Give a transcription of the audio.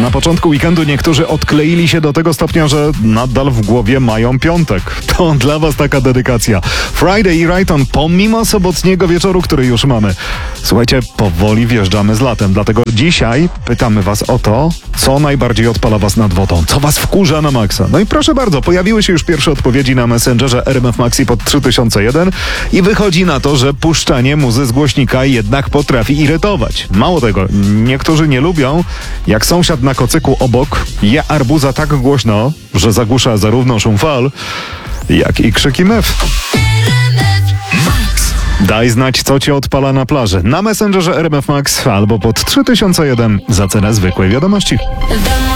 Na początku weekendu niektórzy odkleili się do tego stopnia, że nadal w głowie mają piątek. To dla was taka dedykacja. Friday i Rayton pomimo sobotniego wieczoru, który już mamy. Słuchajcie, powoli wjeżdżamy z latem, dlatego dzisiaj pytamy was o to, co najbardziej odpala was nad wodą, co was wkurza na maksa. No i proszę bardzo, pojawiły się już pierwsze odpowiedzi na Messengerze RMF Maxi pod 3001 i wychodzi na to, że puszczanie muzy z głośnika jednak potrafi irytować. Mało tego, niektórzy nie lubią, jak sąsiad na kocyku obok je arbuza tak głośno, że zagłusza zarówno szum fal, jak i krzyki mew. Daj znać, co cię odpala na plaży. Na Messengerze RMF Max albo pod 3001 za cenę zwykłej wiadomości.